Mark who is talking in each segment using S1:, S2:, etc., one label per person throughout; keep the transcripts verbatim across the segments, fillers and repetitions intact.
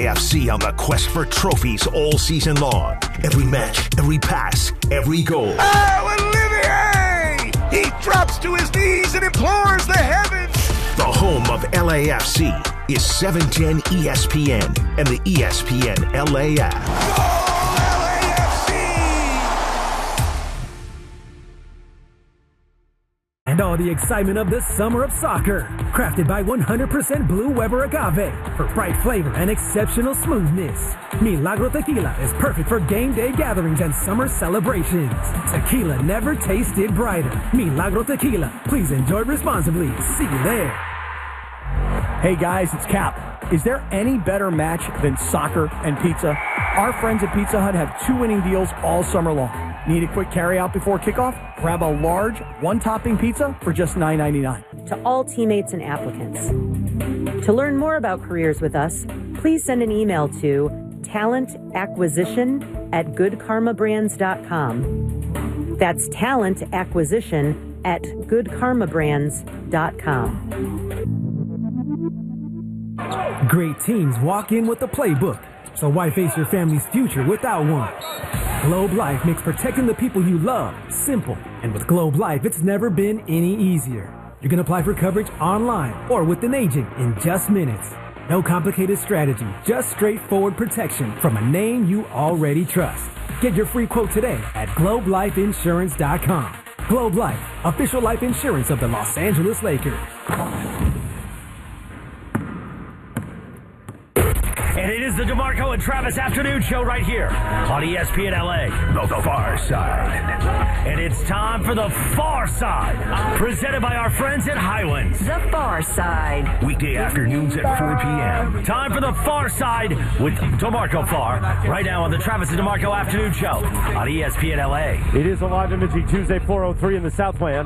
S1: A F C on the quest for trophies all season long. Every match, every pass, every goal.
S2: Oh, Olivier! He drops to his knees and implores the heavens.
S1: The home of L A F C is seven ten E S P N and the E S P N L A app.
S2: Goal, L A F C!
S3: And all the excitement of the summer of soccer. Crafted by one hundred percent Blue Weber Agave for bright flavor and exceptional smoothness. Milagro Tequila is perfect for game day gatherings and summer celebrations. Tequila never tasted brighter. Milagro Tequila. Please enjoy responsibly. See you there.
S4: Hey guys, it's Cap. Is there any better match than soccer and pizza? Our friends at Pizza Hut have two winning deals all summer long. Need a quick carryout before kickoff? Grab a large, one-topping pizza for just nine ninety-nine.
S5: To all teammates and applicants. To learn more about careers with us, please send an email to talentacquisition at good karma brands dot com. That's talentacquisition at good karma brands dot com.
S3: Great teams walk in with the playbook. So why face your family's future without one? Globe Life makes protecting the people you love simple. And with Globe Life, it's never been any easier. You can apply for coverage online or with an agent in just minutes. No complicated strategy, just straightforward protection from a name you already trust. Get your free quote today at globe life insurance dot com. Globe Life, official life insurance of the Los Angeles Lakers.
S6: And it is the DeMarco and Travis Afternoon Show right here on E S P N L A, the Far Side. And it's time for the Far Side, presented by our friends at Highlands.
S7: The Far Side.
S6: Weekday afternoons at four p.m. Time for the Far Side with DeMarco Far, right now on the Travis and DeMarco Afternoon Show on E S P N L A.
S8: It is a live imaging Tuesday, four oh three in the Southland.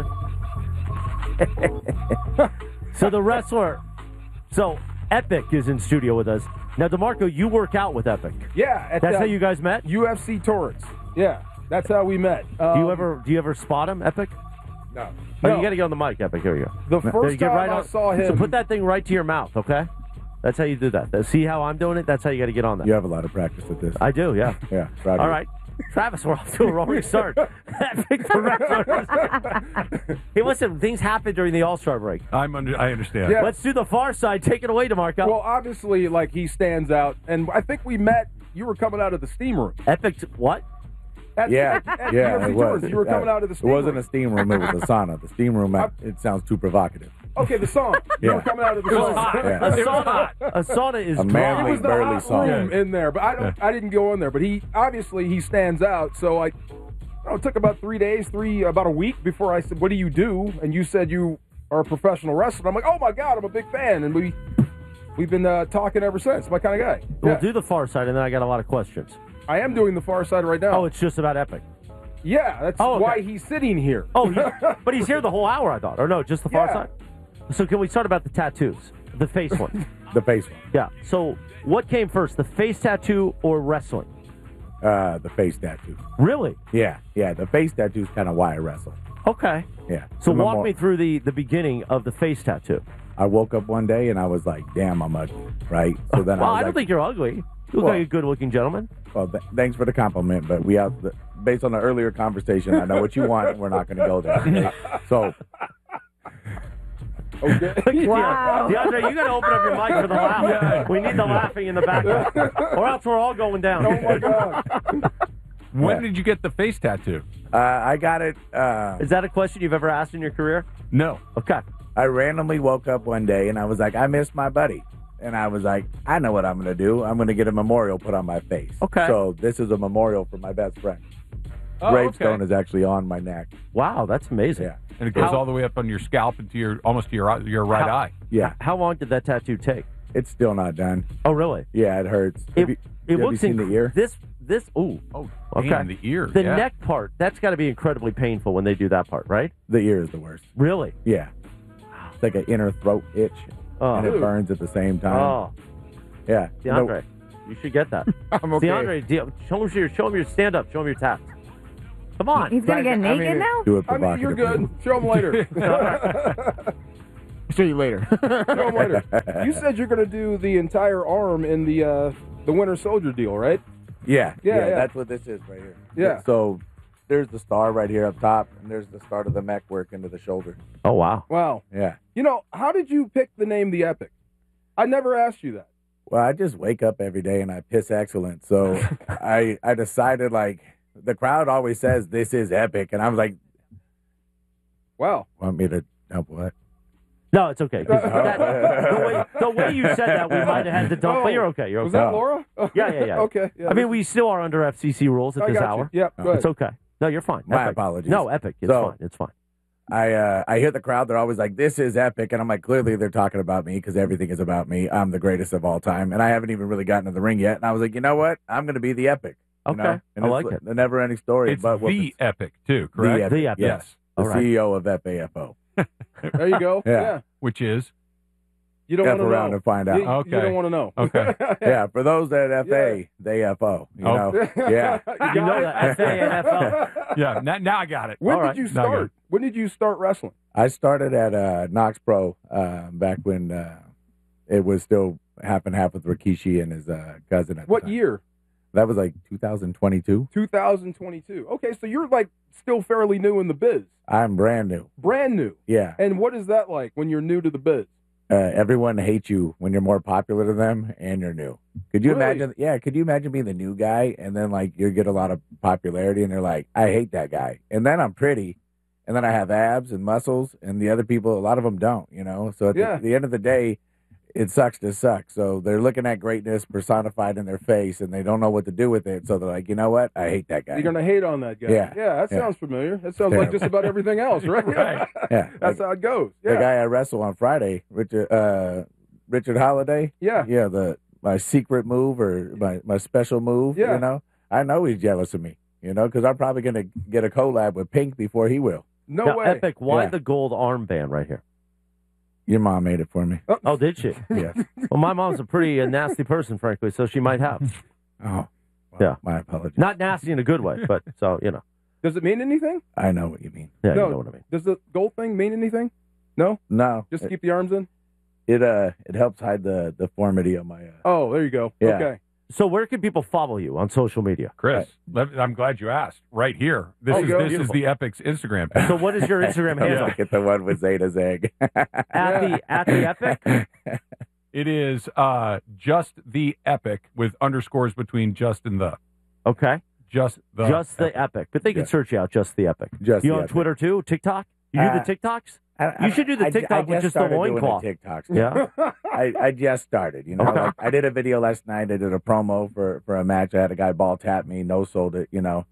S8: So the wrestler, so Epic is in studio with us. Now, DeMarco, you work out with Epic.
S9: Yeah. At
S8: that's
S9: the,
S8: how you guys met?
S9: U F C Torrance. Yeah, that's how we met. Um,
S8: do you ever do you ever spot him, Epic?
S9: No.
S8: Oh,
S9: no.
S8: You got to get on the mic, Epic. Here you go.
S9: The first
S8: there, you get
S9: time
S8: right
S9: I
S8: on,
S9: saw him.
S8: So put that thing right to your mouth, okay? That's how you do that. See how I'm doing it? That's how you got to get on that.
S10: You have a lot of practice at this.
S8: I do, yeah.
S10: Yeah.
S8: All right. Travis, we're off to a roaring start. Epic the wrestler. Hey, listen, things happen during the All-Star break.
S11: I'm under, I understand.
S8: Yeah. Let's do the Far Side. Take it away, DeMarco.
S9: Well, obviously, like, he stands out. And I think we met, you were coming out of the steam room.
S8: Epic, what?
S9: At,
S10: yeah,
S9: at, at
S10: yeah, it was.
S9: You were coming out of the steam room.
S10: It wasn't a steam room, it was a sauna. The steam room, it sounds too provocative.
S9: Okay, the sauna. You
S10: yeah.
S9: were coming out of the
S8: sauna.
S9: sauna.
S8: A sauna, a sauna is
S10: a manly,
S9: it was the
S10: burly
S9: hot
S10: sauna.
S9: room in there, but I don't. I didn't go in there. But he obviously he stands out. So I, I don't know, it took about three days, three about a week before I said, "What do you do?" And you said you are a professional wrestler. I'm like, "Oh my God, I'm a big fan," and we we've been uh, talking ever since. My kind of guy.
S8: We'll
S9: yeah.
S8: do the Far Side, and then I got a lot of questions.
S9: I am doing the Far Side right now.
S8: Oh, it's just about Epic.
S9: Yeah, that's
S8: oh, okay.
S9: why he's sitting here.
S8: Oh, he, but he's here the whole hour, I thought. Or no, just the Far
S9: yeah.
S8: Side? So can we start about the tattoos? The face one.
S10: The face one.
S8: Yeah. So what came first, the face tattoo or wrestling?
S10: Uh, the face tattoo.
S8: Really?
S10: Yeah, yeah. The face tattoo is kind of why I wrestle.
S8: Okay.
S10: Yeah.
S8: So
S10: I'm
S8: walk
S10: more,
S8: me through the, the beginning of the face tattoo.
S10: I woke up one day and I was like, damn, I'm ugly, right? So then
S8: well,
S10: I, was
S8: I don't
S10: like,
S8: think you're ugly. You look
S10: well,
S8: like a good-looking gentleman.
S10: Well, th- thanks for the compliment, but we have, the, based on the earlier conversation, I know what you want, and we're not going to go there. Okay? So...
S9: Okay.
S8: Wow. DeAndre, you got to open up your mic for the laugh. Yeah. We need the laughing in the background, or else we're all going down.
S9: Oh my God!
S11: When
S10: yeah.
S11: did you get the face tattoo?
S10: Uh, I got it. Uh,
S8: Is that a question you've ever asked in your career?
S11: No.
S8: Okay.
S10: I randomly woke up one day and I was like, I miss my buddy. And I was like, I know what I'm going to do. I'm going to get a memorial put on my face.
S8: Okay.
S10: So this is a memorial for my best friend.
S11: Oh,
S10: Gravestone
S11: okay.
S10: is actually on my neck.
S8: Wow, that's amazing.
S10: Yeah.
S11: And it goes
S8: How,
S11: all the way up on your scalp into your almost to your your right
S8: how,
S11: eye.
S10: Yeah.
S8: How long did that tattoo take?
S10: It's still not done.
S8: Oh, really?
S10: Yeah, it hurts.
S8: It,
S10: have you,
S8: it
S10: have
S8: looks
S10: you seen
S8: inc-
S10: the ear?
S8: This this ooh.
S11: Oh,
S8: okay.
S11: damn, the ear.
S8: The
S11: yeah.
S8: neck part, that's got to be incredibly painful when they do that part, right?
S10: The ear is the worst.
S8: Really?
S10: Yeah. It's like an inner throat itch,
S8: Oh.
S10: and it burns at the same time.
S8: Oh,
S10: Yeah.
S8: DeAndre, you should get that.
S9: I'm okay.
S8: DeAndre, De- show him your show him your stand up. Show him your tats. Come on.
S7: He's going to get naked
S9: I mean,
S7: now?
S10: Do it
S9: I mean, you're good.
S10: provocatively.
S9: Show him later.
S12: See you later.
S9: No, later. You said you're going to do the entire arm in the uh, the Winter Soldier deal, right?
S10: Yeah,
S9: Yeah,
S10: yeah,
S9: yeah.
S10: that's what this is right here.
S9: Yeah.
S10: So there's the star right here up top, and there's the start of the mech work into the shoulder.
S8: Oh, wow.
S9: Wow.
S10: Yeah.
S9: You know, how did you pick the name The Epic? I never asked you that.
S10: Well, I just wake up every day and I piss excellent. So I I decided, like, the crowd always says this is epic, and I was like,
S9: wow.
S10: Want me to dump what?
S8: No, it's okay. 'cause that- the, way, the way you said that, we might have had to dump, but you're okay. You're okay.
S9: Was that Laura?
S8: Yeah, yeah, yeah.
S9: Okay. Yeah,
S8: I mean, we still are under F C C rules at
S9: I
S8: this
S9: got you.
S8: hour.
S9: Yep, go
S8: It's
S9: ahead.
S8: okay. No, you're fine.
S10: My
S8: Epic.
S10: apologies.
S8: No, epic. It's
S10: So-
S8: fine. It's fine.
S10: I uh, I hear the crowd. They're always like, "This is epic," and I'm like, "Clearly, they're talking about me because everything is about me. I'm the greatest of all time, and I haven't even really gotten to the ring yet." And I was like, "You know what? I'm going to be the epic." You
S8: Okay.
S10: know? And
S8: I
S10: it's
S8: like it.
S10: The never-ending story.
S11: It's
S10: but
S11: the epic, too, correct?
S10: The epic.
S8: The epic.
S10: Yes. The
S8: All right.
S10: C E O of F A F O.
S9: There you go.
S10: Yeah.
S9: Yeah.
S11: Which is?
S9: You don't
S10: F
S9: want to
S10: around
S9: know.
S10: and find out.
S9: You,
S11: Okay.
S9: you don't want to know.
S11: Okay.
S10: Yeah, for those that F A,
S9: Yeah.
S10: they F O. You
S11: Oh.
S10: know? Yeah.
S8: You know that F A and F O.
S11: Yeah, now, now I got it.
S9: When
S8: All
S9: did
S8: right.
S9: you
S11: Not
S9: start?
S11: good.
S9: When did you start wrestling?
S10: I started at uh, Knox Pro uh, back when uh, it was still half and half with Rikishi and his uh, cousin at the
S9: What
S10: time.
S9: year?
S10: That was like two thousand twenty-two.
S9: two thousand twenty-two. Okay, so you're like still fairly new in the biz.
S10: I'm brand new.
S9: Brand new.
S10: Yeah.
S9: And what is that like when you're new to the biz?
S10: Uh, everyone hates you when you're more popular than them and you're new. Could you
S9: Really?
S10: imagine? Yeah, could you imagine being the new guy and then like you get a lot of popularity and they're like, I hate that guy, and then I'm pretty, and then I have abs and muscles, and the other people, a lot of them don't. You know, so at
S9: Yeah.
S10: the, the end of the day, it sucks to suck. So they're looking at greatness personified in their face, and they don't know what to do with it. So they're like, you know what? I hate that guy.
S9: You're gonna hate on that guy.
S10: Yeah.
S9: Yeah, that
S10: Yeah.
S9: sounds familiar. That sounds like
S10: Terrible.
S9: just about everything else, right?
S11: Right.
S10: Yeah,
S9: That's
S10: like,
S9: how it goes.
S10: the
S9: Yeah.
S10: guy I wrestle on Friday, Richard uh, Richard Holiday.
S9: Yeah.
S10: Yeah, the my secret move or my, my special move.
S9: Yeah.
S10: You know, I know he's jealous of me. You know, because I'm probably gonna get a collab with Pink before he will.
S9: No
S8: Now,
S9: way.
S8: Epic, why
S10: Yeah.
S8: the gold armband right here?
S10: Your mom made it for me.
S8: Oh, did she?
S10: Yes.
S8: Well, my mom's a pretty uh, nasty person, frankly, so she might have.
S10: Oh. Well,
S8: Yeah.
S10: My apologies.
S8: Not nasty in a good way, but so, you know.
S9: Does it mean anything?
S10: I know what you mean.
S8: Yeah,
S9: no.
S8: you know what I mean.
S9: Does the gold thing mean anything? No.
S10: No.
S9: Just to
S10: it,
S9: keep the arms in.
S10: it uh it helps hide the deformity of my. Uh,
S9: Oh, there you go.
S10: Yeah.
S9: Okay.
S8: So where can people follow you on social media?
S11: Chris, let- I'm glad you asked. Right here. This
S9: Oh,
S11: is
S9: go.
S11: this is
S8: Beautiful.
S11: the Epic's Instagram page.
S8: So what is your Instagram handle?
S10: Get the one with Zeta's egg.
S8: At the at the Epic?
S11: It is uh, just the Epic with underscores between just and the.
S8: Okay.
S11: Just the.
S8: Just the Epic. But they can
S10: Yeah.
S8: search you out, Just the Epic.
S10: Just
S8: You
S10: the
S8: on
S10: Epic.
S8: Twitter too? TikTok? You do
S10: Uh,
S8: the TikToks?
S10: I-
S8: You should do the
S10: I-
S8: TikTok
S10: I
S8: with just the
S10: started doing
S8: loincloth.
S10: TikToks.
S8: Yeah.
S10: I, I just started, you know.
S8: Okay.
S10: Like, I did a video last night. I did a promo for, for a match. I had a guy ball tap me, no sold it, you know.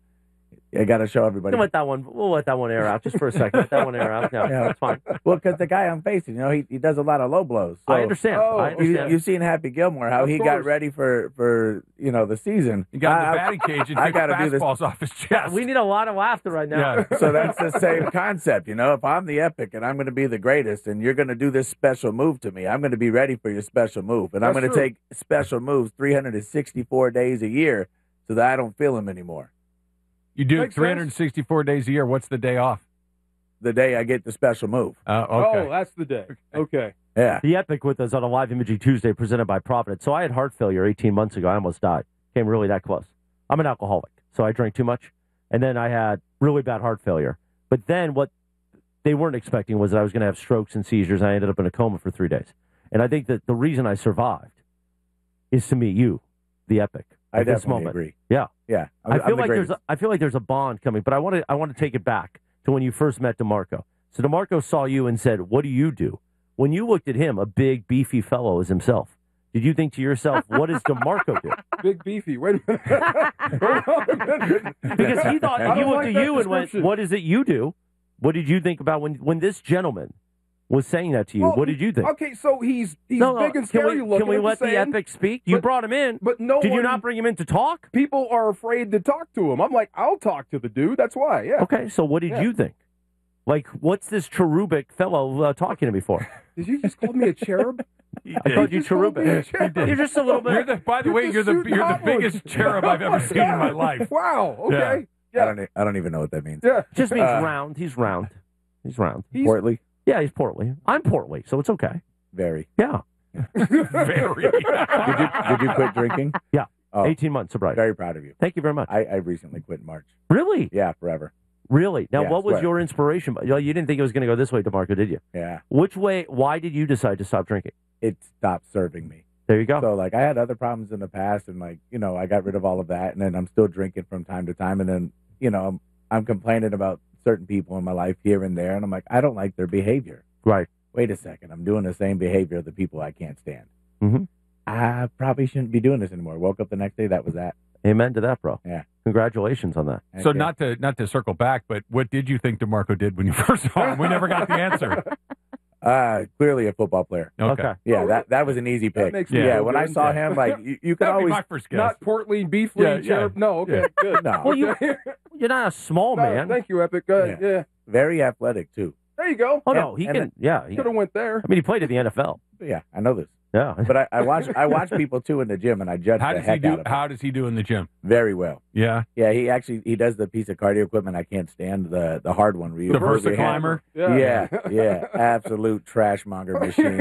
S10: I got to show everybody.
S8: We'll let that one. We'll let that one air out just for a second. Let that one air out. Yeah,
S10: Yeah.
S8: that's fine.
S10: Well, because the guy I'm facing, you know, he, he does a lot of low blows. So
S8: I understand.
S9: Oh,
S8: I
S10: You,
S8: understand.
S10: you've seen Happy Gilmore, how
S9: Of
S10: he
S9: course.
S10: got ready for, for you know, the season.
S11: He got in
S10: I-
S11: the batting cage and
S10: I
S11: took
S10: gotta do this.
S11: fastballs off his chest.
S8: we need a lot of laughter right now.
S11: Yeah.
S10: So that's the same concept, you know. If I'm the Epic and I'm going to be the greatest, and you're going to do this special move to me, I'm going to be ready for your special move, and I'm
S9: That's
S10: going to
S9: true.
S10: take special moves three hundred sixty-four days a year, so that I don't feel them anymore.
S11: You do
S9: Makes
S11: three hundred sixty-four days a year. What's the day off?
S10: The day I get the special move.
S11: Uh,
S9: Oh,
S11: okay.
S9: that's the day. Okay.
S10: Yeah.
S8: The Epic with us on a live imaging Tuesday presented by Providence. So I had heart failure eighteen months ago. I almost died. Came really that close. I'm an alcoholic, so I drank too much. And then I had really bad heart failure. But then what they weren't expecting was that I was going to have strokes and seizures. And I ended up in a coma for three days. And I think that the reason I survived is to meet you, the Epic.
S10: I
S8: at this
S10: definitely
S8: moment.
S10: agree.
S8: Yeah.
S10: Yeah. I'm,
S8: I
S10: I'm
S8: feel
S10: the
S8: like there's
S10: greatest.
S8: a, I feel like there's a bond coming, but I want to I want to take it back to when you first met DeMarco. So DeMarco saw you and said, "What do you do?" When you looked at him, a big beefy fellow as himself, did you think to yourself, "What does DeMarco do?"
S9: Big beefy. Wait a minute. Hold on a minute.
S8: Because he thought
S9: I
S8: he
S9: don't
S8: looked
S9: like
S8: at
S9: that
S8: you and went,
S9: description.
S8: "What is it you do?" What did you think about when when this gentleman was saying that to you?
S9: Well,
S8: what did you think?
S9: Okay, so he's he's
S8: no, no,
S9: big and
S8: can
S9: scary
S8: we,
S9: looking.
S8: Can we
S9: I'm
S8: let
S9: just
S8: the
S9: saying,
S8: Epic speak? You
S9: but-
S8: brought him in.
S9: But no
S8: Did
S9: one,
S8: you not bring him in to talk?
S9: People are afraid to talk to him. I'm like, I'll talk to the dude. That's why. Yeah.
S8: Okay, so what did
S9: Yeah.
S8: you think? Like, what's this cherubic fellow uh, talking to me for?
S9: Did you just call me a cherub?
S8: I called you
S9: just called me a
S8: cherubic.
S9: cherub.
S8: You're just a little bit.
S11: You're the, by the way, you're the
S9: shooting
S11: you're the
S9: hot ones.
S11: biggest cherub I've ever seen in my life.
S9: Wow. Okay.
S10: I
S9: Yeah.
S10: don't. e- I don't even know what that means.
S9: Yeah.
S8: Just means
S10: Uh,
S8: round. He's round. He's round.
S9: He's,
S10: Portly.
S8: Yeah, he's portly. I'm portly, so it's okay.
S10: Very.
S8: Yeah.
S11: Very.
S10: Did you did you quit drinking?
S8: Yeah.
S10: Oh,
S8: eighteen months sobriety.
S10: Very proud of you.
S8: Thank you very much.
S10: I, I recently quit in March.
S8: Really?
S10: Yeah, forever.
S8: Really? Now,
S10: Yeah,
S8: what was
S10: swear.
S8: your inspiration? You you didn't think it was going to go this way, DeMarco, did you?
S10: Yeah.
S8: Which way? Why did you decide to stop drinking?
S10: It stopped serving me.
S8: There you go.
S10: So, like, I had other problems in the past, and, like, you know, I got rid of all of that, and then I'm still drinking from time to time, and then, you know, I'm, I'm complaining about certain people in my life here and there, and I'm like, I don't like their behavior.
S8: Right.
S10: Wait a second. I'm doing the same behavior of the people I can't stand.
S8: Mm-hmm.
S10: I probably shouldn't be doing this anymore. Woke up the next day, that was that.
S8: Amen to that, bro.
S10: Yeah.
S8: Congratulations on that.
S11: So
S10: Okay.
S11: not to not to circle back, but what did you think DeMarco did when you first saw him? We never got the answer.
S10: Uh, clearly a football player.
S11: Okay.
S8: Okay.
S10: Yeah, that that was an easy
S9: That
S10: pick.
S9: makes me
S10: Yeah,
S9: feel
S10: when
S9: good.
S10: I saw him, like, you, you could
S11: That'd be
S10: always...
S11: my first guess.
S9: Not portly, beefly,
S11: Yeah, yeah.
S9: cherub. No, okay,
S10: Yeah.
S9: good.
S10: No.
S8: Well, you,
S9: Okay.
S8: you're not a small
S9: No,
S8: man.
S9: thank you, Epic. Uh,
S10: Yeah.
S9: yeah.
S10: Very athletic, too.
S9: There you go.
S8: Oh, no, he
S10: And-
S8: can. Yeah. He,
S9: Could have went there.
S8: I mean, he played at the N F L.
S10: Yeah, I know this.
S8: Yeah.
S10: But I, I watch I watch people, too, in the gym, and I judge
S11: How
S10: the
S11: does he
S10: heck
S11: do?
S10: out of him.
S11: How does he do in the gym?
S10: Very well.
S11: Yeah.
S10: Yeah, he actually he does the piece of cardio equipment I can't stand, the the hard one. Where you
S11: The
S10: put your
S11: Versa
S10: hand-
S11: climber?
S9: Yeah.
S10: Yeah, yeah, absolute trash monger machine.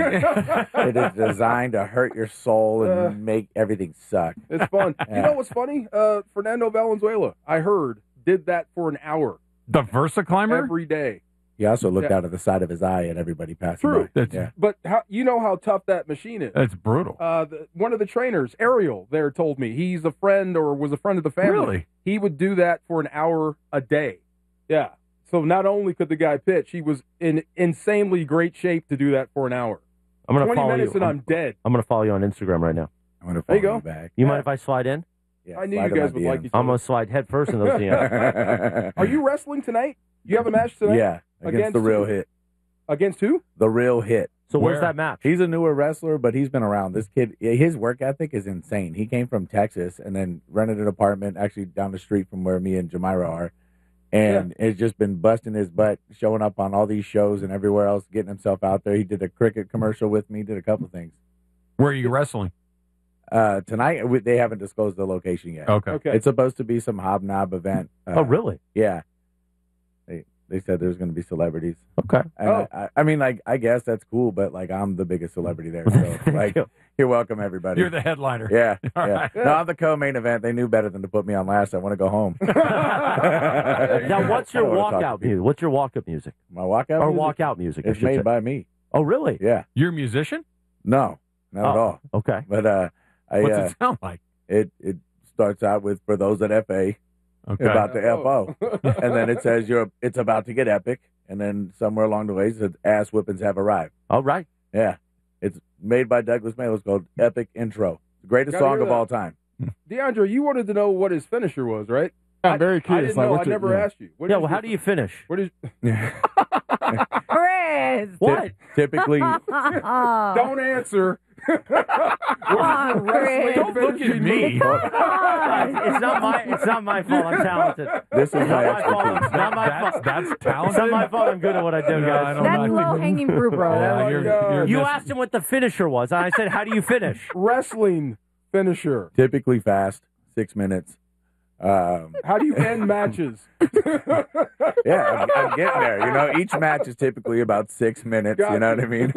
S10: It is designed to hurt your soul and
S9: Uh.
S10: make everything suck.
S9: It's fun.
S10: Yeah.
S9: You know what's funny? Uh, Fernando Valenzuela, I heard, did that for an hour
S11: The Versa climber?
S9: every day.
S10: He also looked
S9: Yeah.
S10: out of the side of his eye at everybody passing
S9: True.
S10: by.
S11: That's-
S10: Yeah.
S9: But how, you know how tough that machine is.
S11: That's brutal.
S9: Uh, the, one of the trainers, Ariel, there told me he's a friend or was a friend of the family.
S11: Really?
S9: He would do that for an hour a day. Yeah. So not only could the guy pitch, he was in insanely great shape to do that for an hour.
S8: I'm going to
S9: Twenty
S8: follow
S9: minutes
S8: you.
S9: and I'm dead.
S8: I'm going to follow you on Instagram right now.
S10: I'm gonna
S9: There
S10: follow
S9: you
S10: you,
S9: go.
S10: back.
S8: You
S9: Yeah.
S8: mind if I slide in?
S10: Yeah,
S9: I knew
S10: slide
S9: you
S10: in
S9: guys
S10: my
S9: would like
S10: D Ms.
S9: each
S8: I'm going to slide head first in those D Ms.
S9: Are you wrestling tonight? You have a match tonight?
S10: Yeah, against,
S9: Against
S10: the real
S9: who?
S10: hit.
S9: Against who?
S10: The real hit.
S8: So
S11: Where?
S8: where's that match?
S10: He's a newer wrestler, but he's been around. This kid, his work ethic is insane. He came from Texas and then rented an apartment actually down the street from where me and Jamira are. And has just been busting his butt, showing up on all these shows and everywhere else, getting himself out there. He did a cricket commercial with me, did a couple things.
S11: Where are you wrestling?
S10: Uh, tonight, we- they haven't disclosed the location yet.
S11: Okay.
S9: Okay.
S10: It's supposed to be some hobnob event. Uh,
S8: Oh, really?
S10: Yeah. They they said there's going to be celebrities.
S8: Okay.
S10: And
S9: Oh.
S10: I, I mean, like, I guess that's cool, but, like, I'm the biggest celebrity there. So,
S8: Thank
S10: like,
S8: you.
S10: you're welcome, everybody.
S11: You're the headliner.
S10: Yeah,
S11: All
S10: yeah.
S11: right.
S10: No, I'm the co-main event. They knew better than to put me on last. I want to go home.
S8: Now, what's your
S10: I wanna talk to
S8: walkout
S10: people.
S8: music? What's your walk-up music?
S10: My walkout
S8: Or
S10: music?
S8: walkout music, I
S10: It's
S8: should
S10: made
S8: say.
S10: by me.
S8: Oh, really?
S10: Yeah.
S11: You're a musician?
S10: No, not at
S8: Oh,
S10: all.
S8: Okay.
S10: But uh, I,
S11: What's
S10: uh,
S11: it sound like?
S10: it it starts out with for those at F A
S11: Okay.
S10: about to F O, and then it says you're it's about to get epic, and then somewhere along the way it says ass whippings have arrived.
S8: All right.
S10: Yeah, it's made by Douglas Male. It's called Epic Intro. The greatest
S9: Gotta
S10: song
S9: hear
S10: of
S9: that.
S10: all time.
S9: DeAndre, you wanted to know what his finisher was, right?
S12: I'm very
S9: I
S12: curious.
S9: didn't
S12: like,
S9: know. I
S12: what's your-
S9: never
S12: yeah.
S9: asked you. What
S8: Yeah,
S9: is
S8: well,
S9: your-
S8: how do you finish?
S9: What is?
S7: Chris!
S8: What?
S10: Typically,
S9: Don't answer.
S7: Come on, Chris.
S11: Don't look at me.
S8: It's not my. It's not my fault. I'm talented.
S10: this is
S8: It's not
S10: my
S8: my fault.
S10: expertise.
S8: It's not my
S11: That's,
S8: fault.
S11: that's
S8: It's
S11: talented.
S8: not my fault. I'm good at what I do,
S11: No,
S8: guys.
S11: I don't
S7: That's
S11: know.
S7: low hanging fruit, bro.
S11: Yeah,
S9: my
S11: you're,
S9: God.
S11: you're
S8: You
S11: miss-
S8: asked him what the finisher was, and I said, "How do you finish?"
S9: Wrestling finisher.
S10: Typically fast, six minutes. Um,
S9: How do you end matches?
S10: yeah, I'm, I'm getting there. You know, each match is typically about six minutes. You know what I mean?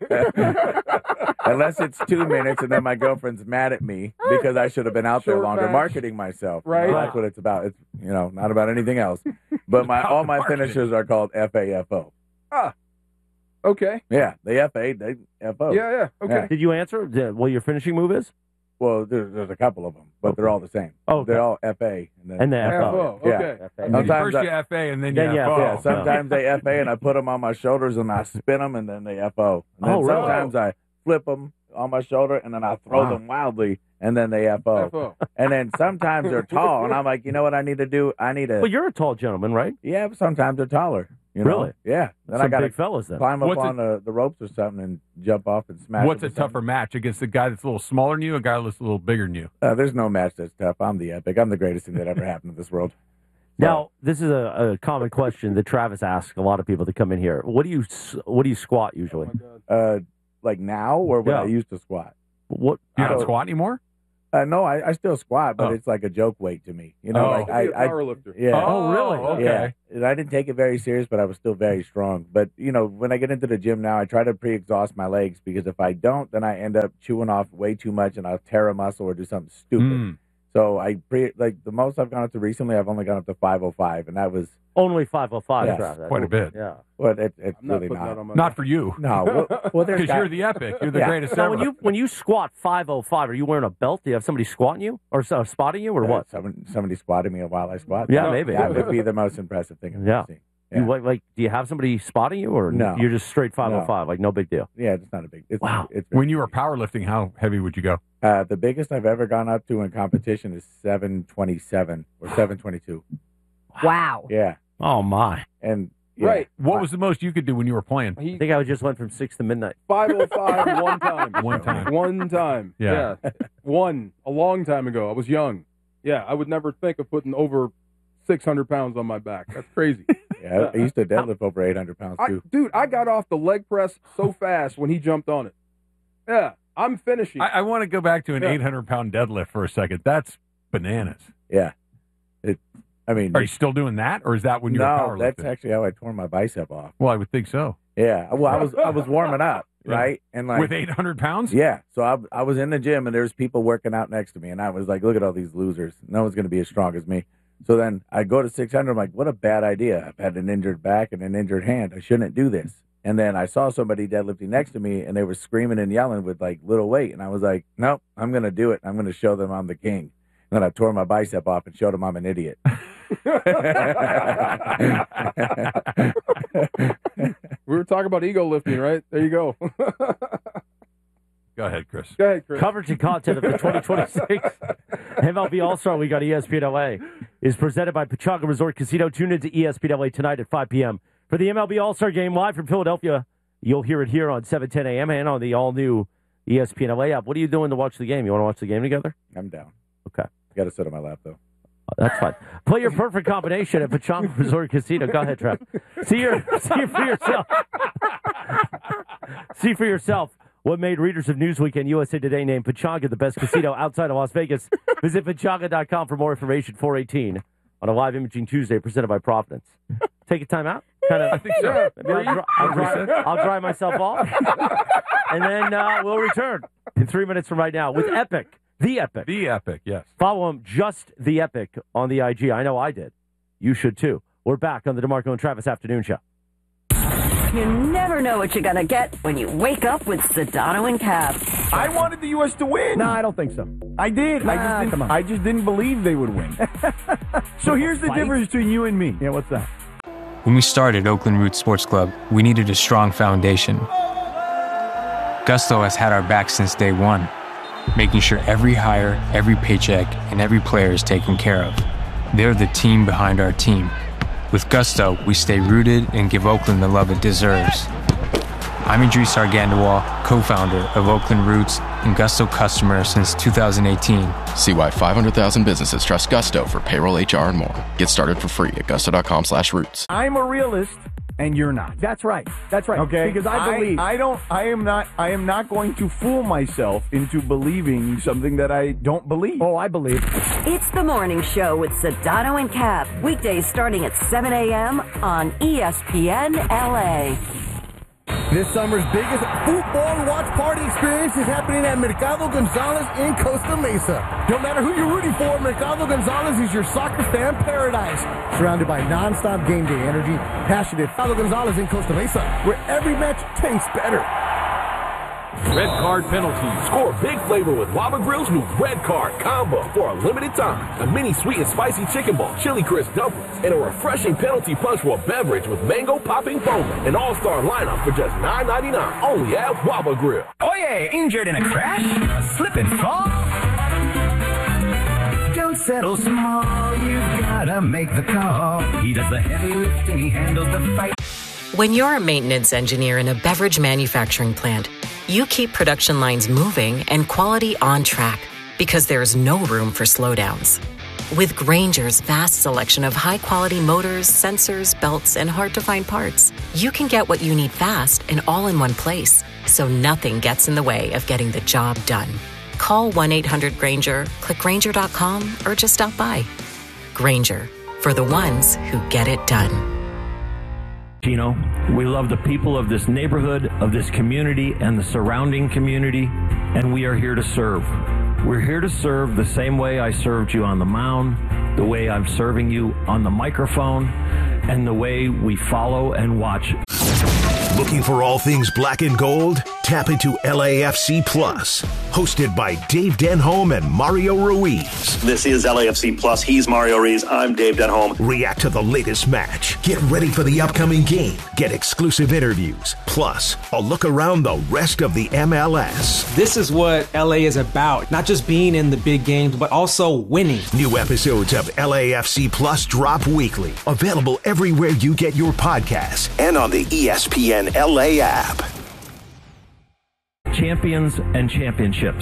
S10: Unless it's two minutes, and then my girlfriend's mad at me because I should have been out there
S9: Short
S10: longer
S9: match.
S10: marketing myself. You know,
S9: Right.
S10: that's what it's about. It's you know not about anything else. But my
S11: About
S10: all my
S11: marketing.
S10: finishers are called F A F O.
S9: Ah, okay.
S10: Yeah, they F A, they F O.
S9: Yeah, yeah. Okay.
S10: Yeah.
S8: Did you answer the- what your finishing move is?
S10: Well, there's, there's a couple of them, but they're all the same.
S8: Oh, okay.
S10: They're all F A. And, then
S8: And the F O.
S9: F O.
S10: Yeah.
S9: Okay.
S8: F A.
S11: Then
S10: Sometimes
S11: first
S10: I-
S11: you F A and then,
S8: Then
S11: you
S8: you
S11: F O.
S8: F O.
S10: Yeah, sometimes they F A and I put them on my shoulders and I spin them and then they F O. And then
S8: Oh, really?
S10: sometimes I flip them on my shoulder and then I throw
S8: Wow.
S10: them wildly and then they F O.
S9: F O.
S10: And then sometimes they're tall and I'm like, you know what I need to do? I need to.
S8: Well, you're a tall gentleman, right?
S10: Yeah, but sometimes they're taller. You know?
S8: Really?
S10: Yeah. Then
S8: Some
S10: I got to
S8: big fellas then.
S10: climb up
S11: What's
S10: on the, the ropes or something and jump off and smash.
S11: What's
S10: them
S11: a
S10: with something.
S11: tougher match against the guy that's a little smaller than you, a guy that's a little bigger than you?
S10: Uh, there's no match that's tough. I'm the epic. I'm the greatest thing that ever happened in this world.
S8: Now, this is a, a common question that Travis asks a lot of people that come in here. What do you s- What do you squat usually?
S10: Uh, like now or when
S8: Yeah.
S10: I used to squat?
S8: What?
S11: You
S8: I
S11: don't
S8: don't-
S11: squat anymore?
S10: Uh, no, I, I still squat, but
S11: Oh.
S10: it's like a joke weight to me. You know,
S11: Oh.
S10: like I,
S9: Be a
S10: I
S9: power lifter.
S10: yeah.
S11: Oh, really? Okay.
S10: Yeah, and I didn't take it very serious, but I was still very strong. But you know, when I get into the gym now, I try to pre-exhaust my legs because if I don't, then I end up chewing off way too much, and I'll tear a muscle or do something stupid.
S11: Mm.
S10: So I pre like the most I've gone up to recently. I've only gone up to five oh five, and that was
S8: Only five oh five.
S10: Yes,
S8: Trav. That's
S11: quite a bit.
S8: Yeah.
S10: well, it, it's
S9: I'm not
S10: really
S9: putting
S10: not.
S9: that on my
S11: Not for you.
S10: No, well, well there's
S11: Because
S10: guys-
S11: you're the epic. You're the
S10: Yeah.
S11: greatest
S8: Now,
S11: ever.
S8: when you when you squat five oh five, are you wearing a belt? Do you have somebody squatting you or so, spotting you or
S10: uh,
S8: what?
S10: Someone, somebody squatted me while I squat.
S8: Yeah,
S10: That-
S8: maybe.
S10: That would be the most impressive thing I've
S8: Yeah.
S10: ever seen.
S8: You,
S10: Yeah.
S8: like, like, do you have somebody spotting you or
S10: No.
S8: you're just straight five oh five? Like, no big deal.
S10: Yeah, it's not a big. It's,
S8: Wow.
S10: It's
S11: when you were powerlifting, how heavy would you go?
S10: Uh, the biggest I've ever gone up to in competition is seven twenty-seven or seven twenty-two.
S7: Wow.
S10: Yeah,
S8: Oh, my.
S10: and yeah,
S9: Right.
S11: What was the most you could do when you were playing?
S8: I
S9: He
S8: think I just went from six to midnight.
S9: five oh five one time.
S11: One time.
S9: One time.
S11: Yeah.
S9: Yeah. One. A long time ago. I was young. Yeah, I would never think of putting over six hundred pounds on my back. That's crazy.
S10: yeah. I used to deadlift over eight hundred pounds
S9: I,
S10: too.
S9: dude, I got off the leg press so fast when he jumped on it. Yeah, I'm finishing.
S11: I, I want to go back to an
S9: Yeah.
S11: eight hundred pound deadlift for a second. That's bananas.
S10: Yeah, it. I mean,
S11: Are you still doing that, or is that when you were
S10: no,
S11: powerlifting?
S10: that's actually how I tore my bicep off.
S11: Well, I would think so.
S10: Yeah, well, I was I was warming up,
S11: Yeah.
S10: right, and like
S11: With eight hundred pounds?
S10: yeah, so I I was in the gym and there was people working out next to me, and I was like, look at all these losers. No one's gonna be as strong as me. So then I go to six hundred. I'm like, what a bad idea. I've had an injured back and an injured hand. I shouldn't do this. And then I saw somebody deadlifting next to me, and they were screaming and yelling with like little weight, and I was like, nope, I'm gonna do it. I'm gonna show them I'm the king. And then I tore my bicep off and showed them I'm an idiot.
S9: we were talking about ego lifting, right? There you go.
S11: Go ahead, Chris.
S9: Go ahead, Chris.
S8: Coverage and content of the twenty twenty-six M L B All-Star Week on E S P N L A is presented by Pechanga Resort Casino. Tune into E S P N L A tonight at five p.m. for the M L B All-Star Game live from Philadelphia. You'll hear it here on seven ten a.m. and on the all-new E S P N L A app. What are you doing to watch the game? You want to watch the game together?
S10: I'm down.
S8: Okay.
S10: Got to sit on my lap though.
S8: That's fine. Play your perfect combination at Pechanga Resort Casino. Go ahead, Trev. See your, see it for yourself. See for yourself what made readers of Newsweek and U S A Today name Pechanga the best casino outside of Las Vegas. Visit Pechanga dot com for more information. four eighteen on a live imaging Tuesday presented by Providence. Take a time out. Kind of.
S11: I think so.
S8: Maybe I'll, dry, I'll, dry, I'll dry myself off, and then uh, we'll return in three minutes from right now with Epic. The Epic.
S11: The Epic, yes.
S8: Follow him, just The Epic, on the I G. I know I did. You should, too. We're back on the DeMarco and Travis Afternoon Show.
S12: You never know what you're going to get when you wake up with Sedano and Cap.
S2: I wanted the U S to win.
S4: No, I don't think so.
S2: I did. I,
S4: Nah,
S2: just
S4: come
S2: didn't,
S4: on.
S2: I just didn't believe they would win. So here's the
S4: Fight?
S2: difference between you and me.
S4: Yeah, what's that?
S13: When we started Oakland Roots Sports Club, we needed a strong foundation. Gusto has had our back since day one, making sure every hire, every paycheck, and every player is taken care of. They're the team behind our team. With Gusto, we stay rooted and give Oakland the love it deserves. I'm Idris Argandawal, co-founder of Oakland Roots and Gusto customer since two thousand eighteen.
S14: See why five hundred thousand businesses trust Gusto for payroll, H R, and more. Get started for free at gusto dot com slash roots.
S2: I'm a realist, and you're not.
S4: That's right. That's right.
S2: Okay,
S4: Because I believe.
S2: I, don't. I am not. I am not going to fool myself into believing something that I don't believe.
S4: Oh, I believe.
S12: It's the morning show with Sedano and Cap. Weekdays starting at seven a.m. on E S P N L A.
S15: This summer's biggest football watch party experience is happening at Mercado Gonzalez in Costa Mesa. No matter who you're rooting for, Mercado Gonzalez is your soccer fan paradise. Surrounded by non-stop game day energy, passionate Mercado Gonzalez in Costa Mesa, where every match tastes better.
S16: Red Card penalties. Score big flavor with Waba Grill's new Red Card combo for a limited time. A mini sweet and spicy chicken ball, chili crisp dumplings, and a refreshing penalty punch for a beverage with mango popping foam. An all-star lineup for just nine ninety-nine. Only at Waba Grill.
S17: Oh yeah, injured in a crash? A slip and fall? Don't settle small, you gotta make the call. He does the heavy lifting, he handles the fight.
S18: When you're a maintenance engineer in a beverage manufacturing plant, you keep production lines moving and quality on track because there's no room for slowdowns. With Grainger's vast selection of high-quality motors, sensors, belts, and hard-to-find parts, you can get what you need fast and all in one place, so nothing gets in the way of getting the job done. Call one eight hundred Granger, click Granger dot com, or just stop by. Granger, for the ones who get it done.
S6: Gino, we love the people of this neighborhood, of this community, and the surrounding community, and we are here to serve. We're here to serve the same way I served you on the mound, the way I'm serving you on the microphone, and the way we follow and watch.
S1: Looking for all things black and gold? Tap into L A F C Plus, hosted by Dave Denholm and Mario Ruiz.
S19: This is L A F C Plus. He's Mario Ruiz. I'm Dave Denholm.
S1: React to the latest match. Get ready for the upcoming game. Get exclusive interviews. Plus, a look around the rest of the M L S.
S20: This is what L A is about. Not just being in the big games, but also winning.
S1: New episodes of L A F C Plus drop weekly. Available everywhere you get your podcasts and on the E S P N L A app.
S6: Champions and championships.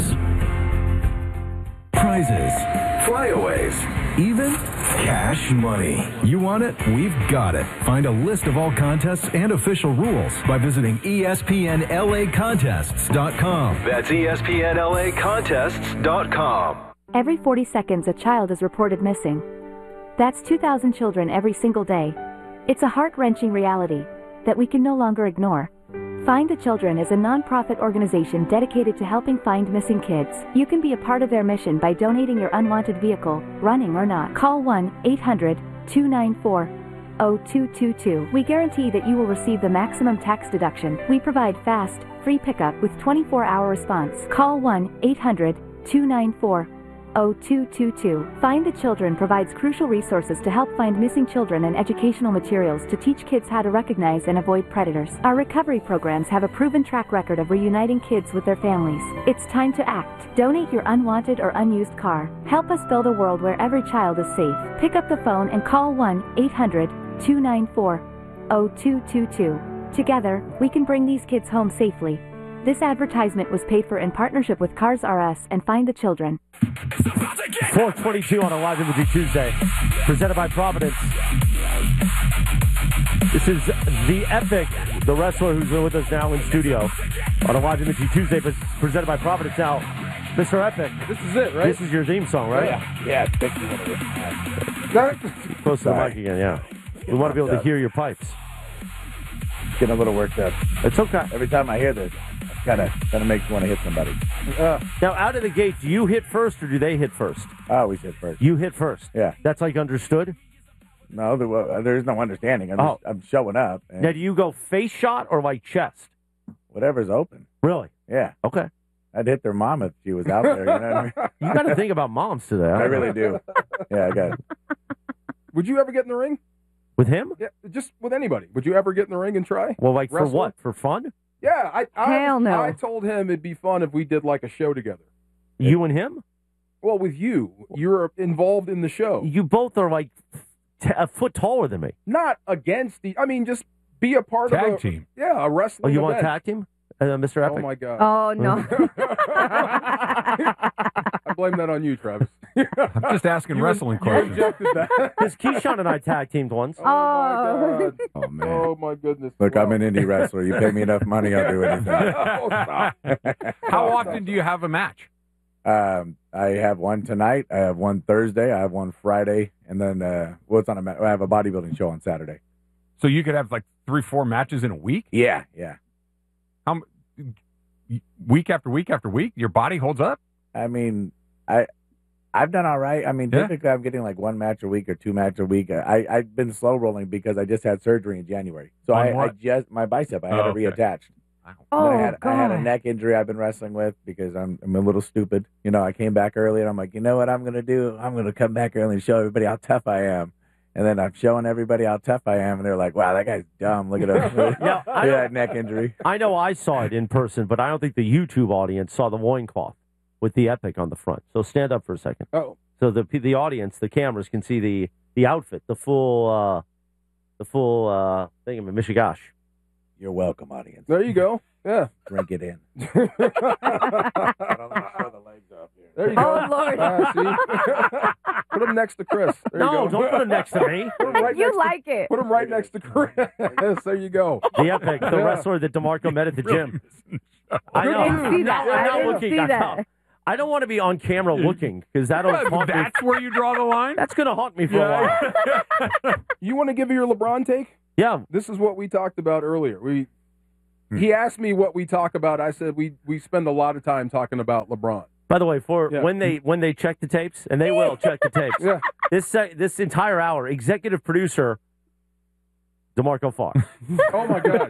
S21: Prizes, flyaways, even cash money. You want it? We've got it. Find a list of all contests and official rules by visiting E S P N L A contests dot com. That's E S P N L A contests dot com.
S22: Every forty seconds, a child is reported missing. That's two thousand children every single day. It's a heart-wrenching reality that we can no longer ignore. Find the Children is a non-profit organization dedicated to helping find missing kids. You can be a part of their mission by donating your unwanted vehicle, running or not. Call one eight hundred two nine four zero two two two. We guarantee that you will receive the maximum tax deduction. We provide fast, free pickup with twenty-four hour response. Call one eight hundred two nine four zero two two two. Find the Children provides crucial resources to help find missing children and educational materials to teach kids how to recognize and avoid predators. Our recovery programs have a proven track record of reuniting kids with their families. It's time to act. Donate your unwanted or unused car. Help us build a world where every child is safe. Pick up the phone and call one eight hundred two nine four zero two two two. Together, we can bring these kids home safely. This advertisement was paid for in partnership with Cars R Us and Find the Children.
S8: four twenty-two on a Live Imaging Tuesday, presented by Providence. This is the Epic, the wrestler who's been with us now in studio on a Live Imaging Tuesday, but presented by Providence. Now, Mister Epic.
S9: This is it, right?
S8: This is your theme song, right?
S10: Yeah, yeah. It's
S8: Close to the mic again, yeah. We want to be able to hear your pipes.
S10: Getting a little worked up.
S8: It's okay.
S10: Every time I hear this, kind of kind of makes me want to hit somebody.
S8: Uh, now, out of the gate, do you hit first or do they hit first?
S10: I always hit first.
S8: You hit first?
S10: Yeah.
S8: That's like understood?
S10: No, there, well, there's no understanding. I'm,
S8: oh.
S10: just, I'm showing up. And
S8: now, do you go face shot or like chest?
S10: Whatever's open.
S8: Really?
S10: Yeah.
S8: Okay.
S10: I'd hit their mom if she was out there. You know what I mean?
S8: You got to think about moms today.
S10: I, I really do. Yeah, I got it.
S9: Would you ever get in the ring?
S8: With him?
S9: Yeah, just with anybody. Would you ever get in the ring and try?
S8: Well, like
S9: Wrestle?
S8: for what? For fun?
S9: Yeah, I, I
S22: Hell no.
S9: I told him it'd be fun if we did like a show together.
S8: You and him?
S9: Well, with you, you're involved in the show.
S8: You both are like t- a foot taller than me.
S9: Not against the. I mean, just be a part
S11: Tag
S9: of a
S11: team.
S9: Yeah, a wrestling.
S8: Oh, you
S9: event.
S8: want tag team, uh, Mister Epic?
S9: Oh my God.
S22: Oh no.
S9: I blame that on you, Travis.
S11: I'm just asking
S9: you
S11: wrestling
S9: you
S11: questions.
S9: Rejected that.
S8: Because Keyshawn and I tag teamed once.
S9: Oh, my God.
S10: Oh, man.
S9: Oh, my goodness.
S10: Look,
S9: Wow.
S10: I'm an indie wrestler. You pay me enough money, I'll do anything.
S9: Oh, stop.
S11: How often do you have a match?
S10: Um, I have one tonight. I have one Thursday. I have one Friday. And then, uh, well, it's on a ma- I have a bodybuilding show on Saturday.
S11: So you could have like three, four matches in a week?
S10: Yeah, yeah.
S11: How, week after week after week? Your body holds up?
S10: I mean, I, I've done all right. I mean,
S11: Yeah.
S10: typically I'm getting like one match a week or two matches a week. I, I've been slow rolling because I just had surgery in January. So
S11: On
S10: I, I
S11: what?
S10: just, my bicep, I had
S11: Oh,
S10: it
S11: okay.
S10: reattached.
S22: Oh,
S10: And I had,
S22: God.
S10: I had a neck injury I've been wrestling with because I'm, I'm a little stupid. You know, I came back early and I'm like, you know what I'm going to do? I'm going to come back early and show everybody how tough I am. And then I'm showing everybody how tough I am. And they're like, wow, that guy's dumb. Look at him. Look
S8: Now, I
S10: at
S8: don't-
S10: that neck injury.
S8: I know I saw it in person, but I don't think the YouTube audience saw the loincloth with the Epic on the front. So stand up for a second.
S9: Oh.
S8: So the the audience, the cameras can see the, the outfit, the full uh, the full uh, thing of Michigash.
S10: You're welcome, audience.
S9: There you go. Yeah.
S10: Drink it in.
S9: There you go.
S22: Oh, Lord.
S9: Ah, see? Put him next to Chris. There
S8: No,
S9: you go.
S8: don't put him next to me.
S9: Put him right
S22: You
S9: next
S22: like
S9: to,
S22: it.
S9: Put him right next to Chris. There you go.
S8: The Epic, the
S9: Yeah.
S8: wrestler that DeMarco met at the gym. I
S22: I
S8: know.
S22: didn't see that.
S8: No, I'm
S22: I
S8: not
S22: didn't
S8: looking.
S22: see
S8: I,
S22: that.
S8: I don't want to be on camera looking because that'll haunt me.
S11: That's where you draw the line?
S8: That's going to haunt me for
S9: Yeah.
S8: a while.
S9: You want to give your LeBron take?
S8: Yeah.
S9: This is what we talked about earlier. We He asked me what we talk about. I said we, we spend a lot of time talking about LeBron.
S8: By the way, for
S9: Yeah.
S8: when they when they check the tapes, and they will check the tapes.
S9: Yeah.
S8: This se- this entire hour, executive producer DeMarco Farr.
S9: Oh my God!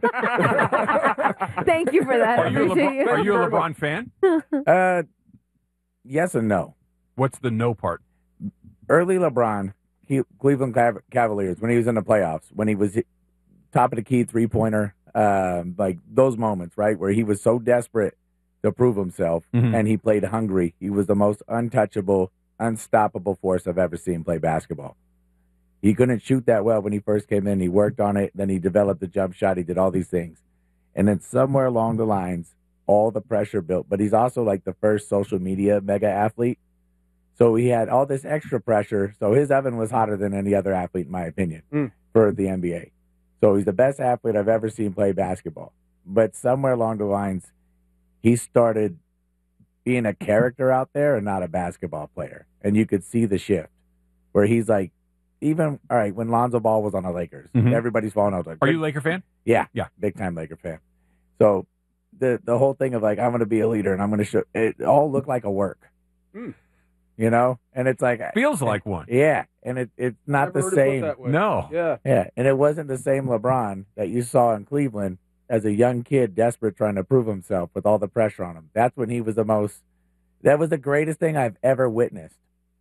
S7: Thank you for that.
S11: Are you, a
S7: Appreciate
S11: LeBron,
S7: you.
S11: are you a LeBron fan?
S10: Uh, yes and no.
S11: What's the no part?
S10: Early LeBron, he, Cleveland Cav- Cavaliers, when he was in the playoffs, when he was top of the key three pointer, um, like those moments, right, where he was so desperate to prove himself,
S11: Mhm.
S10: and he played hungry. He was the most untouchable, unstoppable force I've ever seen play basketball. He couldn't shoot that well when he first came in. He worked on it. Then he developed the jump shot. He did all these things. And then somewhere along the lines, all the pressure built. But he's also like the first social media mega athlete. So he had all this extra pressure. So his oven was hotter than any other athlete, in my opinion,
S9: Mm.
S10: for the N B A. So he's the best athlete I've ever seen play basketball. But somewhere along the lines, he started being a character out there and not a basketball player. And you could see the shift where he's like, even, all right, when Lonzo Ball was on the Lakers,
S11: Mhm.
S10: everybody's falling out. Like,
S11: Are you a Laker fan?
S10: Yeah.
S11: Yeah.
S10: Big time Laker fan. So the the whole thing of like, I'm going to be a leader and I'm going to show, it all looked like a work.
S9: Mm.
S10: You know? And it's like,
S11: Feels like one.
S10: yeah. And it, it's not
S9: Never
S10: the
S9: heard it put
S10: same.
S9: that way.
S11: No.
S9: Yeah.
S10: Yeah. And it wasn't the same LeBron that you saw in Cleveland as a young kid desperate trying to prove himself with all the pressure on him. That's when he was the most, that was the greatest thing I've ever witnessed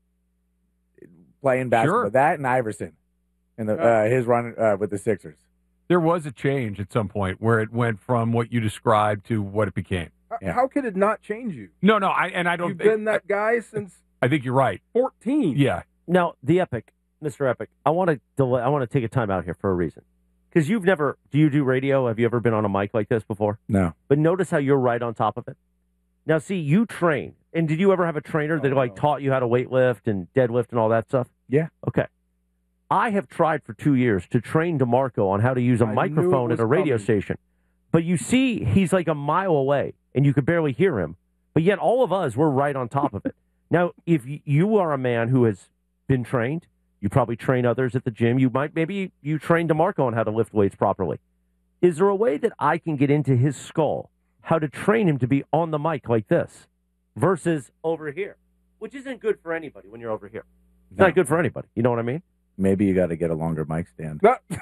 S10: playing basketball.
S11: Sure.
S10: That and Iverson and the, uh, his run uh, with the Sixers.
S11: There was a change at some point where it went from what you described to what it became.
S9: H-
S10: Yeah.
S9: How could it not change you?
S11: No, no, I and I don't
S9: You've
S11: think,
S9: been that guy since
S11: I think you're right.
S9: fourteen.
S11: Yeah.
S8: Now, the Epic, Mister Epic, I want to delay, I want to take a time out here for a reason. Because you've never, do you do radio? Have you ever been on a mic like this before?
S10: No.
S8: But notice how you're right on top of it. Now, see, you train. And did you ever have a trainer that, like, taught you how to weight lift and deadlift and all that stuff?
S10: Yeah.
S8: Okay. I have tried for two years to train DeMarco on how to use a
S9: I knew it
S8: microphone
S9: was
S8: at a radio
S9: coming.
S8: station. But you see, he's like a mile away, and you could barely hear him. But yet all of us, we're right on top of it. Now, if y- you are a man who has been trained, you probably train others at the gym. You might, maybe you train DeMarco on how to lift weights properly. Is there a way that I can get into his skull, how to train him to be on the mic like this versus over here, which isn't good for anybody when you're over here. It's
S10: No.
S8: not good for anybody. You know what I mean?
S10: Maybe you got to get a longer mic stand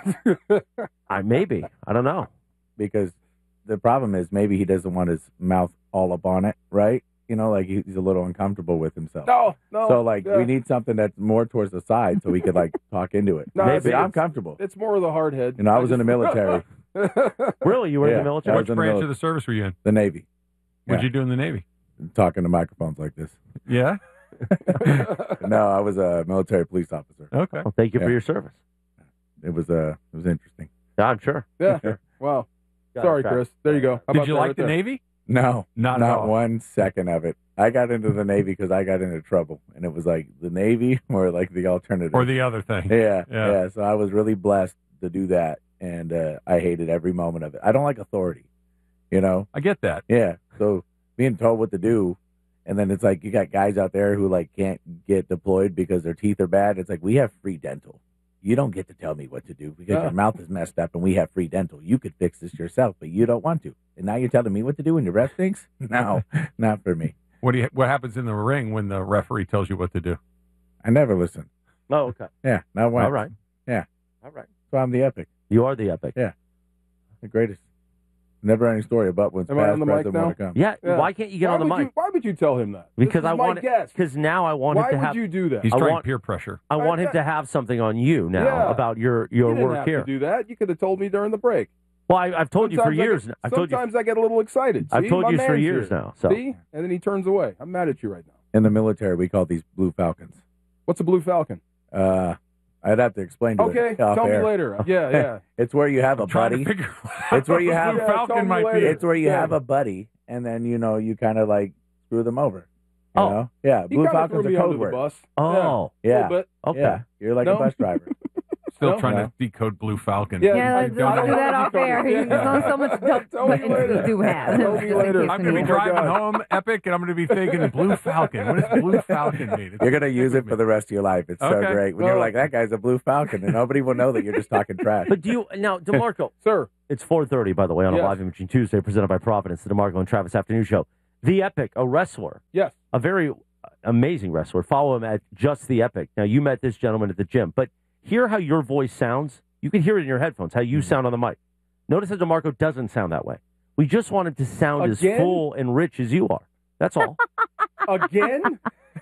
S8: I maybe. I don't know.
S10: because the problem is maybe he doesn't want his mouth all up on it, right? You know, like he's a little uncomfortable with himself.
S9: No, no.
S10: So like
S9: yeah.
S10: we need something that's more towards the side so we could like talk into it.
S9: No,
S10: Maybe
S9: it's-
S10: I'm comfortable.
S9: It's more of the hard head.
S10: You know, I was in the military,
S8: Really? You were in
S10: Yeah,
S8: the military?
S10: I
S11: Which
S10: was in the
S11: branch
S10: mil-
S11: of the service were you in?
S10: the Navy,
S11: What'd
S10: Yeah.
S11: you do in the Navy?
S10: talking to microphones like this.
S11: Yeah.
S10: No, I was a military police officer.
S11: Okay.
S8: Well, thank you for
S10: Yeah.
S8: your service.
S10: It was uh, it was interesting.
S8: Yeah, I'm sure.
S9: Yeah. Wow.
S8: Got
S9: Sorry,
S8: it,
S9: Chris. There you go. How
S11: Did
S9: about
S11: you
S9: that
S11: like
S9: right
S11: the
S9: there?
S11: Navy?
S10: No,
S11: Not at
S10: not
S11: all.
S10: one second of it. I got into the Navy because I got into trouble, and it was like the Navy or like the alternative.
S11: Or the other thing?
S10: Yeah,
S11: Yeah.
S10: yeah, So I was really blessed to do that, and uh, I hated every moment of it. I don't like authority, you know.
S11: I get that.
S10: Yeah, so being told what to do, and then it's like you got guys out there who like can't get deployed because their teeth are bad. It's like we have free dental. You don't get to tell me what to do because
S9: Yeah.
S10: your mouth is messed up, and we have free dental. You could fix this yourself, but you don't want to. And now you're telling me what to do when your breath stinks? No, not for me.
S11: What do you, what happens in the ring when the referee tells you what to do?
S10: I never listen.
S8: Oh, okay.
S10: Yeah, not once.
S8: All right.
S10: Yeah,
S8: All right.
S10: so I'm the epic,
S8: You are the Epic.
S10: Yeah. the greatest. Never ending story about when's
S9: Am I
S10: past,
S9: on the mic
S10: present, more
S9: now?
S10: to come.
S8: Yeah,
S9: Yeah.
S8: why can't you get
S9: why
S8: on the
S9: would
S8: mic?
S9: You, why would you tell him that?
S8: Because
S9: This
S8: I
S9: is my
S8: want
S9: guest.
S8: Because now I want
S9: Why
S8: him to
S9: would
S8: have.
S9: you do that?
S11: He's
S8: I
S11: trying
S8: want-
S11: peer pressure.
S8: I want him to have something on you now
S9: Yeah.
S8: about your
S9: You
S8: your
S9: didn't
S8: work
S9: have
S8: here.
S9: to do that. You could have told me during the break.
S8: Well, I, I've told you for
S9: Sometimes I
S8: years.
S9: get-
S8: now. I've told you.
S9: sometimes I get a little excited.
S8: I've
S9: See?
S8: told
S9: My
S8: you for
S9: man's
S8: years
S9: here.
S8: now. So
S9: See? And then he turns away. I'm mad at you right now.
S10: In the military, we call these Blue Falcons.
S9: What's a Blue Falcon?
S10: Uh, I'd have to explain to
S9: Okay,
S10: it. off
S9: tell me
S10: air.
S9: later. Yeah, yeah.
S10: It's where you have a
S11: Trying
S10: buddy.
S11: to figure
S10: It's where you
S11: out
S10: have
S11: what
S9: Yeah,
S11: Blue
S9: tell
S11: Falcon
S9: me
S11: might be.
S9: later.
S10: It's where you
S9: Yeah.
S10: have a buddy, and then you know you kind of like screw them over. You
S8: Oh.
S10: know? yeah.
S9: He
S10: Blue
S9: kinda
S10: Falcons
S9: threw
S10: are
S9: me
S10: code
S9: under the
S10: word.
S9: bus.
S8: Oh.
S9: Yeah.
S10: Yeah,
S9: A little bit.
S8: Okay.
S10: yeah. You're like
S9: No?
S10: a bus driver.
S11: still
S9: No?
S11: trying
S10: Yeah.
S11: to decode Blue Falcon.
S9: Yeah,
S7: Yeah,
S11: I
S7: let's,
S11: don't
S7: let's do
S11: know.
S7: that off air. He's on so much dump
S9: Tell me
S7: buttons
S9: later.
S7: we do have.
S9: Tell me
S7: Just in
S9: later.
S7: case
S11: I'm
S7: we
S11: going to be
S7: need-
S9: Oh, my
S11: driving
S9: God.
S11: home, Epic, and I'm going to be thinking Blue Falcon. What does Blue Falcon mean? It's
S10: You're gonna use it for the rest of your life. It's so
S11: Okay.
S10: great when
S9: Oh.
S10: you're like, that guy's a Blue Falcon, and nobody will know that you're just talking trash.
S8: But do you now, DeMarco?
S9: Sir.
S8: It's four thirty, by the way, on
S9: Yes.
S8: a live imaging Tuesday, presented by Providence, the DeMarco and Travis Afternoon Show. The Epic, a wrestler,
S9: Yes.
S8: a very amazing wrestler. Follow him at Just the Epic. Now, you met this gentleman at the gym, but hear how your voice sounds. You can hear it in your headphones, how you
S9: Mm-hmm.
S8: sound on the mic. Notice that DeMarco doesn't sound that way. We just wanted to sound
S9: Again?
S8: as full and rich as you are. That's all.
S9: Again?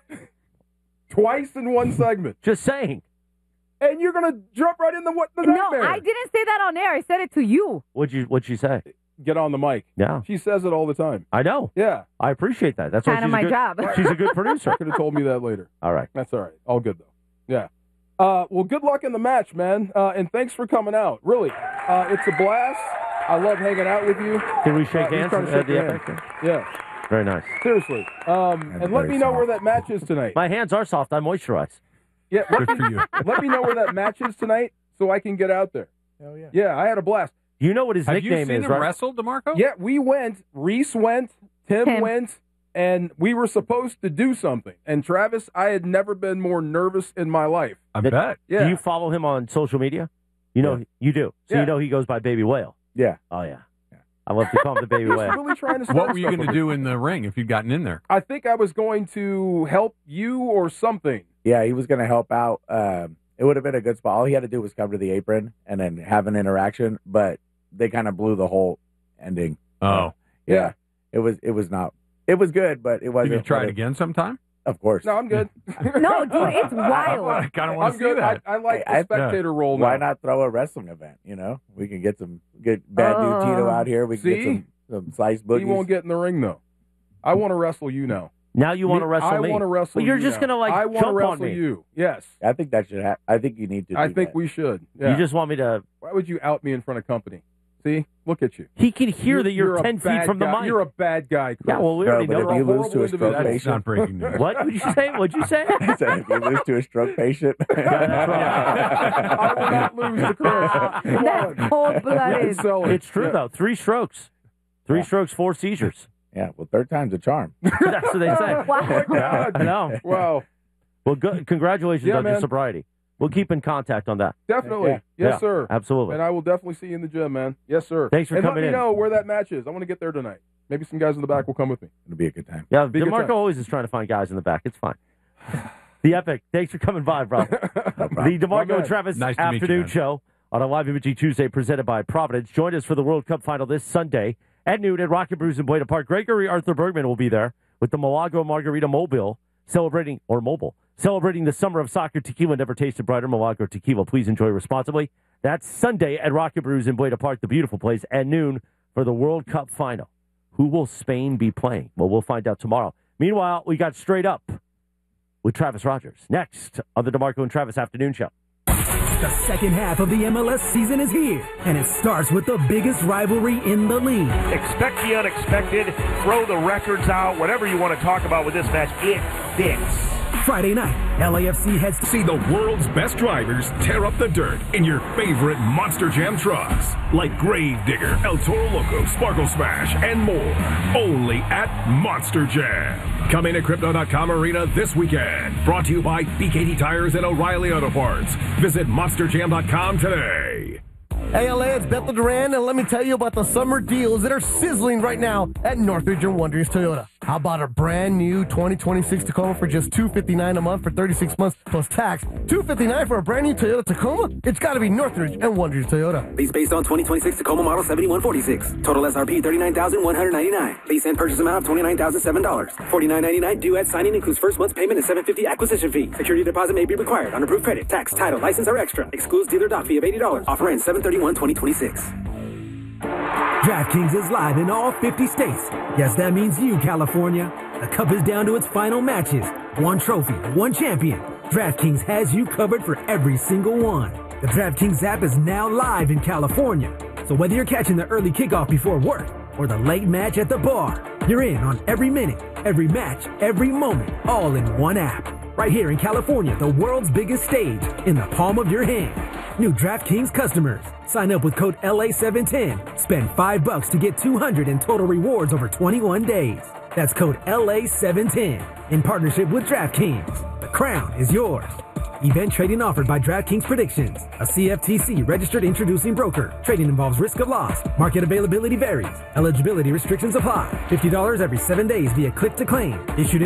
S9: Twice in one segment.
S8: Just saying.
S9: And you're going to jump right in the what the
S7: No,
S9: nightmare.
S7: I didn't say that on air. I said it to you.
S8: What'd you What'd you say?
S9: Get on the mic.
S8: Yeah,
S9: She says it all the time.
S8: I know.
S9: Yeah.
S8: I appreciate that. That's why
S7: Kind of
S8: she's
S7: my
S8: a good,
S7: job.
S8: She's a good producer.
S9: Could have told me that later.
S8: All right.
S9: That's all right. All good, though. Yeah. Uh, well, good luck in the match, man. Uh, and thanks for coming out. Really. Uh, it's a blast. I love hanging out with you.
S8: Can we shake
S9: Uh, he's
S8: hands
S9: trying to
S8: at
S9: shake
S8: the
S9: your
S8: Epic?
S9: hand. Yeah.
S8: Very nice.
S9: Seriously. Um, and let
S10: very
S9: me know
S10: soft.
S9: where that match is tonight.
S8: My hands are soft. I moisturize.
S9: Yeah. Let
S11: Good
S9: me,
S11: for you.
S9: let me know where that match is tonight so I can get out there.
S10: Hell yeah.
S9: Yeah, I had a blast.
S8: You know what his
S11: Have you
S8: nickname
S11: seen
S8: is,
S11: him
S8: right?
S11: wrestle, DeMarco?
S9: Yeah, we went. Reese went. Tim,
S7: Tim.
S9: went. And we were supposed to do something. And Travis, I had never been more nervous in my life.
S11: I
S8: Did-
S11: bet.
S9: Yeah.
S8: Do you follow him on social media? You know,
S10: Yeah.
S8: you do. So
S9: Yeah.
S8: you know he goes by Baby Whale.
S10: Yeah.
S8: Oh, yeah. I love to call him the Baby
S9: He's
S8: Whale.
S9: really trying to start
S11: What were you
S9: stuff
S11: going to
S9: with
S11: do in the ring if you'd gotten in there?
S9: I think I was going to help you or something.
S10: Yeah, he was going to help out. Um, it would have been a good spot. All he had to do was come to the apron and then have an interaction, but they kind of blew the whole ending.
S11: Oh.
S10: Yeah.
S9: Yeah.
S10: It was it was not. It was good, but it
S11: You
S10: wasn't.
S11: can try
S10: what
S11: it again sometime?
S10: Of course.
S9: No, I'm good.
S7: No, dude, it's
S11: I
S7: wild.
S11: kind of
S9: I'm
S11: want to see
S9: good.
S11: that.
S9: I, I like
S10: I- I-
S9: the spectator role now.
S10: Why not throw a wrestling event? You know, we can get some good bad
S7: Uh,
S10: dude Tito out here. We can
S9: see?
S10: get some, some sliced
S9: He
S10: boogies.
S9: won't get in the ring, though. I want to wrestle you now.
S8: Now you want to
S9: Me-
S8: wrestle
S9: I
S8: me.
S9: want to wrestle
S8: But you're
S9: you
S8: just
S9: now.
S8: going to, like,
S9: I want to
S8: jump on
S9: wrestle
S8: me.
S9: you. Yes.
S10: I think that should. Ha- I think you need to.
S9: I
S10: do
S9: think
S10: that.
S9: we should. Yeah.
S8: You just want me to...
S9: Why would you out me in front of company? See? Look at you.
S8: He can hear that you're,
S9: a
S8: ten feet
S9: bad
S8: from the
S9: guy.
S8: mic.
S9: You're a bad guy, Chris.
S8: Yeah, well, we
S10: No,
S8: already
S10: but
S8: know
S10: if
S8: that.
S10: you
S9: You're a
S10: lose to a
S9: horrible
S10: stroke
S9: individual.
S11: That's not
S10: patient,
S11: breaking news.
S8: What would you say? What'd you say?
S10: I said if you lose to a stroke patient,
S9: I will not lose to Chris. Come
S7: That's
S9: on.
S7: cold-blooded.
S9: Sell it.
S8: It's true,
S9: Yeah.
S8: though. Three strokes. Three
S10: Yeah.
S8: strokes, four seizures.
S10: yeah. Well, third time's a charm.
S8: That's what they say.
S9: Oh, my God.
S8: I know.
S9: Wow.
S8: Well, good. Congratulations
S9: Yeah,
S8: on your
S9: man.
S8: sobriety. We'll keep in contact on that.
S9: Definitely.
S10: Yeah.
S9: Yes,
S8: Yeah,
S9: sir.
S8: absolutely.
S9: And I will definitely see you in the gym, man. Yes, sir.
S8: Thanks for
S9: and
S8: coming
S9: let me
S8: in.
S9: know where that match is. I want to get there tonight. Maybe some guys in the back will come with me.
S10: It'll be a good time.
S8: Yeah,
S9: Be a good
S8: DeMarco
S9: time.
S8: always is trying to find guys in the back. It's fine. The Epic. Thanks for coming by, bro. The
S9: My
S8: DeMarco
S9: man.
S8: and Travis
S11: Nice to meet you,
S8: Afternoon
S11: man.
S8: Show on a live imaging Tuesday presented by Providence. Join us for the World Cup final this Sunday at noon at Rocket Brews in Boyden Park. Gregory Arthur Bergman will be there with the Milagro Margarita Mobile celebrating, or mobile, celebrating the summer of soccer. Tequila never tasted brighter. Milagro Tequila. Please enjoy responsibly. That's Sunday at Rocket Brews in Boyden Park, the beautiful place, at noon for the World Cup final. Who will Spain be playing? Well, we'll find out tomorrow. Meanwhile, we got Straight Up with Travis Rogers next on the DeMarco and Travis Afternoon Show.
S3: The second half of the M L S season is here, and it starts with the biggest rivalry in the league.
S2: Expect the unexpected. Throw the records out. Whatever you want to talk about with this match, it fits.
S3: Friday night, L A F C heads to
S21: See the world's best drivers tear up the dirt in your favorite Monster Jam trucks. Like Gravedigger, El Toro Loco, Sparkle Smash, and more. Only at Monster Jam. Come in at Crypto dot com Arena this weekend. Brought to you by B K T Tires and O'Reilly Auto Parts. Visit Monster Jam dot com today.
S15: Hey, L A, it's Bethel Duran, and let me tell you about the summer deals that are sizzling right now at Northridge and Wonders Toyota. How about a brand new twenty twenty-six Tacoma for just two hundred fifty-nine dollars a month for thirty-six months plus tax? two hundred fifty-nine dollars for a brand new Toyota Tacoma? It's got to be Northridge and Wonders Toyota.
S5: Lease based on twenty twenty-six Tacoma model seventy-one forty-six. Total S R P thirty-nine thousand one hundred ninety-nine dollars. Lease and purchase amount of twenty-nine thousand seven dollars. forty-nine ninety-nine due at signing includes first month's payment and seven hundred fifty dollars acquisition fee. Security deposit may be required. On approved credit, tax, title, license, or extra. Excludes dealer doc fee of eighty dollars. Offer ends seven thirty-one twenty twenty-six.
S3: DraftKings is live in all fifty states. Yes, that means you, California. The Cup is down to its final matches. One trophy, one champion. DraftKings has you covered for every single one. The DraftKings app is now live in California. So whether you're catching the early kickoff before work or the late match at the bar, you're in on every minute, every match, every moment, all in one app. Right here in California, the world's biggest stage in the palm of your hand. New DraftKings customers. Sign up with code L A seven ten. Spend five bucks to get two hundred in total rewards over twenty-one days. That's code L A seven ten in partnership with DraftKings. The crown is yours. Event trading offered by DraftKings Predictions, a C F T C registered introducing broker. Trading involves risk of loss. Market availability varies. Eligibility restrictions apply. fifty dollars every seven days via click to claim. Issued